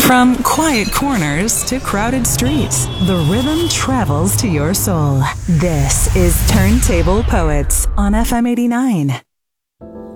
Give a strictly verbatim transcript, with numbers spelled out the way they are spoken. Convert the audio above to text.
From quiet corners to crowded streets, the rhythm travels to your soul. This is Turntable Poets on F M eighty-nine.